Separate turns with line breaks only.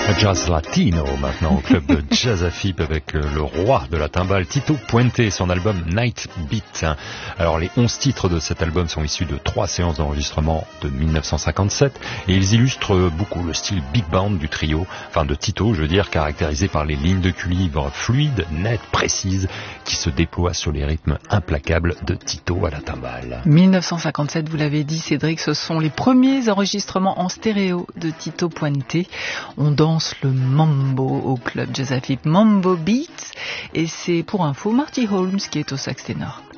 Jazz Latino maintenant au club de Jazz Afib avec le roi de la timbale Tito Puente et son album Night Beat. Alors les 11 titres de cet album sont issus de 3 séances d'enregistrement de 1957 et ils illustrent beaucoup le style big band du trio, enfin de Tito je veux dire, caractérisé par les lignes de cuivre fluides, nettes, précises qui se déploient sur les rythmes implacables de Tito à la timbale.
1957, vous l'avez dit Cédric, ce sont les premiers enregistrements en stéréo de Tito Puente. On danse le mambo au club Jazz Afib, Mambo Beats, et c'est pour info Marty Holmes qui est au sax ténor.